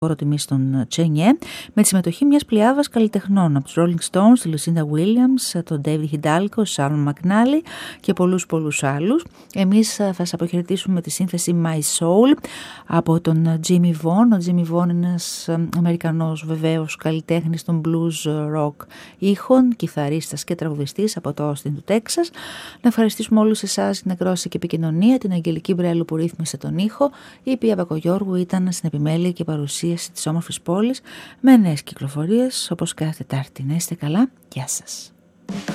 τιμής στον Τσένιε, με τη συμμετοχή μιας πλειάδας καλλιτεχνών από τους Rolling Stones, τη Lucinda Williams, τον David Hidalgo, Sharon McNally και πολλούς άλλους. Εμείς θα σας αποχαιρετήσουμε με τη σύνθεση My Soul από τον Jimmy Vaughn. Ο Jimmy Vaughn είναι ένας Αμερικανός βεβαίως καλλιτέχνης των blues rock ήχων, κιθαρίστας και τραγουδιστής από το Austin του Τέξας. Να ευχαριστήσουμε όλους εσάς την ακρόαση και επικοινωνία, την Αγγελική Μπρέλου που ρύθμισε τον ήχο, η Πία Μπακογιώργου ήταν στην επιμέλεια και παρουσίαση της όμορφης πόλης με νέες κυκλοφορίες όπως κάθε Τετάρτη. Να είστε καλά, γεια σας.